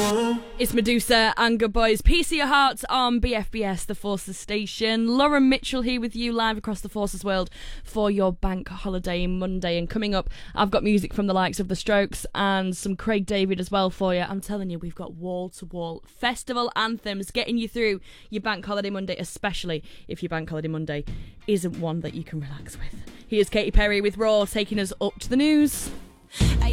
It's Medusa and Good Boys. Peace of Your Hearts on BFBS, the Forces station. Lauren Mitchell here with you live across the Forces world for your bank holiday Monday. And coming up, I've got music from the likes of The Strokes and some Craig David as well for you. I'm telling you, we've got wall-to-wall festival anthems getting you through your bank holiday Monday, especially if your bank holiday Monday isn't one that you can relax with. Here's Katy Perry with Raw, taking us up to the news. I